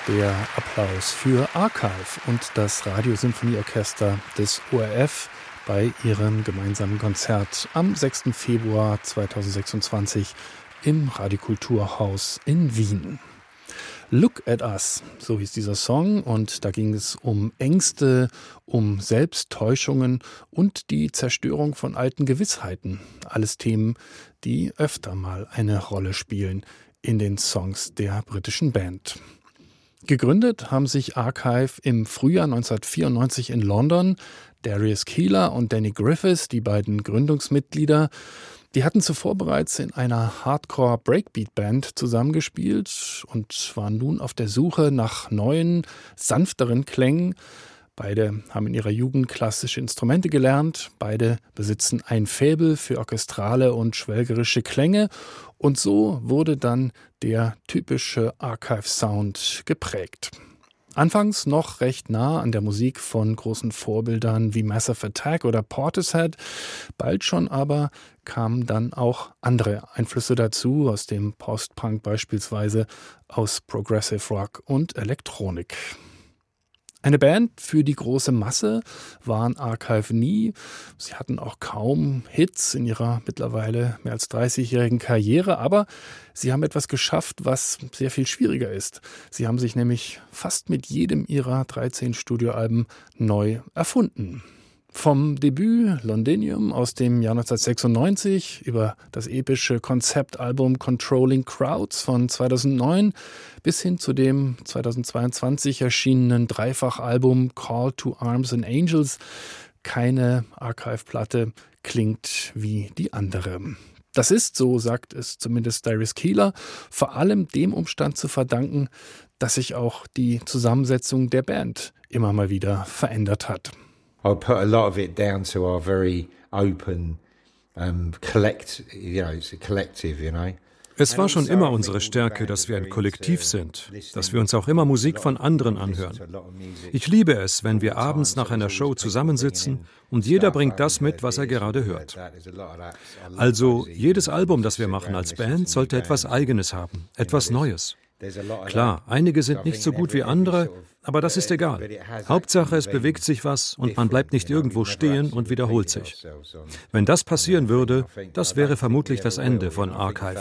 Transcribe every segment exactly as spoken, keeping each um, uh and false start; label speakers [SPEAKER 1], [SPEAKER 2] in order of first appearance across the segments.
[SPEAKER 1] Der Applaus für Archive und das Radiosymphonieorchester des O R F bei ihrem gemeinsamen Konzert am sechsten Februar zweitausendsechsundzwanzig im Radiokulturhaus in Wien. Look at Us, so hieß dieser Song, und da ging es um Ängste, um Selbsttäuschungen und die Zerstörung von alten Gewissheiten. Alles Themen, die öfter mal eine Rolle spielen in den Songs der britischen Band. Gegründet haben sich Archive im Frühjahr neunzehnhundertvierundneunzig in London. Darius Keeler und Danny Griffiths, die beiden Gründungsmitglieder, die hatten zuvor bereits in einer Hardcore-Breakbeat-Band zusammengespielt und waren nun auf der Suche nach neuen, sanfteren Klängen. Beide haben in ihrer Jugend klassische Instrumente gelernt. Beide besitzen ein Faible für orchestrale und schwelgerische Klänge. Und so wurde dann der typische Archive-Sound geprägt. Anfangs noch recht nah an der Musik von großen Vorbildern wie Massive Attack oder Portishead. Bald schon aber kamen dann auch andere Einflüsse dazu, aus dem Post-Punk beispielsweise, aus Progressive Rock und Elektronik. Eine Band für die große Masse waren Archive nie. Sie hatten auch kaum Hits in ihrer mittlerweile mehr als dreißigjährigen Karriere, aber sie haben etwas geschafft, was sehr viel schwieriger ist. Sie haben sich nämlich fast mit jedem ihrer dreizehn Studioalben neu erfunden. Vom Debüt Londinium aus dem Jahr neunzehnhundertsechsundneunzig über das epische Konzeptalbum Controlling Crowds von zweitausendneun bis hin zu dem zweitausendzweiundzwanzig erschienenen Dreifachalbum Call to Arms and Angels. Keine Archive-Platte klingt wie die andere. Das ist, so sagt es zumindest Darius Keeler, vor allem dem Umstand zu verdanken, dass sich auch die Zusammensetzung der Band immer mal wieder verändert hat.
[SPEAKER 2] I put a lot of it down to our very open um, collect, you know, it's a collective, you know.
[SPEAKER 3] Es war schon immer unsere Stärke, dass wir ein Kollektiv sind, dass wir uns auch immer Musik von anderen anhören. Ich liebe es, wenn wir abends nach einer Show zusammensitzen und jeder bringt das mit, was er gerade hört. Also jedes Album, das wir machen als Band, sollte etwas Eigenes haben, etwas Neues. Klar, einige sind nicht so gut wie andere, aber das ist egal. Hauptsache, es bewegt sich was und man bleibt nicht irgendwo stehen und wiederholt sich. Wenn das passieren würde, das wäre vermutlich das Ende von Archive.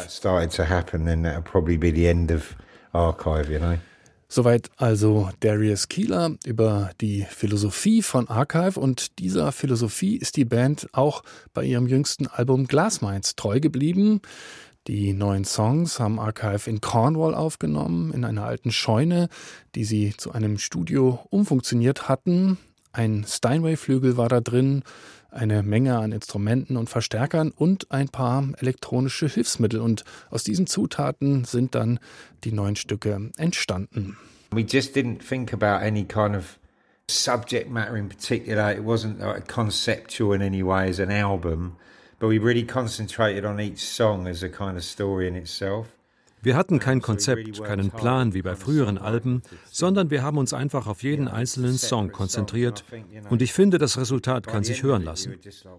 [SPEAKER 1] Soweit also Darius Keeler über die Philosophie von Archive, und dieser Philosophie ist die Band auch bei ihrem jüngsten Album Glassminds treu geblieben. Die neuen Songs haben Archive in Cornwall aufgenommen, in einer alten Scheune, die sie zu einem Studio umfunktioniert hatten. Ein Steinway-Flügel war da drin, eine Menge an Instrumenten und Verstärkern und ein paar elektronische Hilfsmittel. Und aus diesen Zutaten sind dann die neuen Stücke entstanden.
[SPEAKER 2] We just didn't think about any kind of subject matter in particular. It wasn't like conceptual in any way as an album. But we really concentrated on each song as a kind of story in itself.
[SPEAKER 3] Wir hatten kein Konzept, keinen Plan wie bei früheren Alben, sondern wir haben uns einfach auf jeden einzelnen Song konzentriert und ich finde, das Resultat kann sich hören lassen.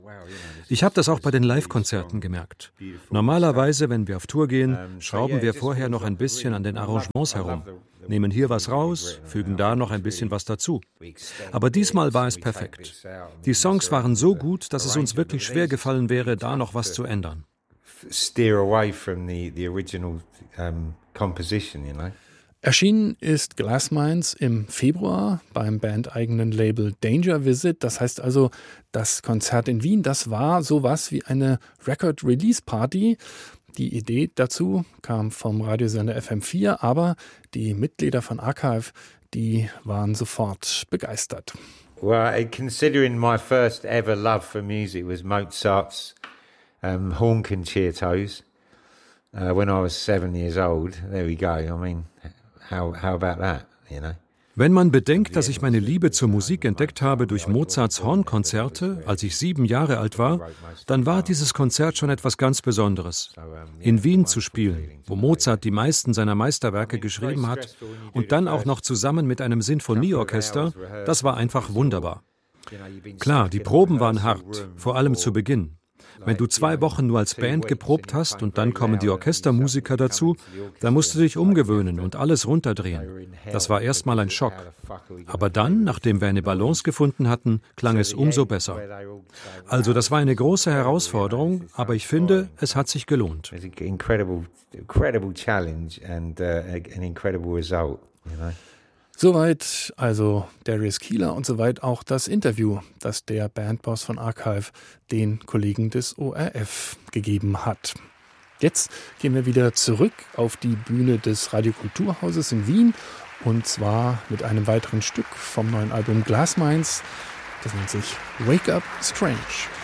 [SPEAKER 3] Ich habe das auch bei den Live-Konzerten gemerkt. Normalerweise, wenn wir auf Tour gehen, schrauben wir vorher noch ein bisschen an den Arrangements herum, nehmen hier was raus, fügen da noch ein bisschen was dazu. Aber diesmal war es perfekt. Die Songs waren so gut, dass es uns wirklich schwer gefallen wäre, da noch was zu ändern.
[SPEAKER 2] Steer away from the, the original um, composition, you know.
[SPEAKER 1] Erschienen ist Glassminds im Februar beim bandeigenen Label Danger Visit. Das heißt also, das Konzert in Wien, das war sowas wie eine Record-Release-Party. Die Idee dazu kam vom Radiosender F M vier, aber die Mitglieder von Archive, die waren sofort begeistert.
[SPEAKER 2] Well, considering my first ever love for music was Mozart's Um, Horn Concertos uh, when I was seven years old. There we go. I mean, how how about that, you know?
[SPEAKER 3] Wenn man bedenkt, dass ich meine Liebe zur Musik entdeckt habe durch Mozarts Hornkonzerte, als ich sieben Jahre alt war, dann war dieses Konzert schon etwas ganz Besonderes. In Wien zu spielen, wo Mozart die meisten seiner Meisterwerke geschrieben hat und dann auch noch zusammen mit einem Sinfonieorchester, das war einfach wunderbar. Klar, die Proben waren hart, vor allem zu Beginn. Wenn du zwei Wochen nur als Band geprobt hast und dann kommen die Orchestermusiker dazu, dann musst du dich umgewöhnen und alles runterdrehen. Das war erstmal ein Schock. Aber dann, nachdem wir eine Balance gefunden hatten, klang es umso besser. Also das war eine große Herausforderung, aber ich finde, es hat sich gelohnt.
[SPEAKER 2] Incredible challenge and uh, an incredible result, you know.
[SPEAKER 1] Soweit also Darius Keeler und soweit auch das Interview, das der Bandboss von Archive den Kollegen des O R F gegeben hat. Jetzt gehen wir wieder zurück auf die Bühne des Radiokulturhauses in Wien und zwar mit einem weiteren Stück vom neuen Album Glass Minds. Das nennt sich Wake Up Strange.